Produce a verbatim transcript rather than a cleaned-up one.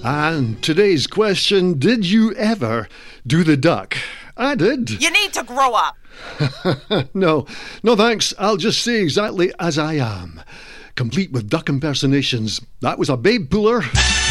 And today's question, did you ever do the duck? I did. You need to grow up. no, no thanks. I'll just say exactly as I am. Complete with duck impersonations. That was a babe puller.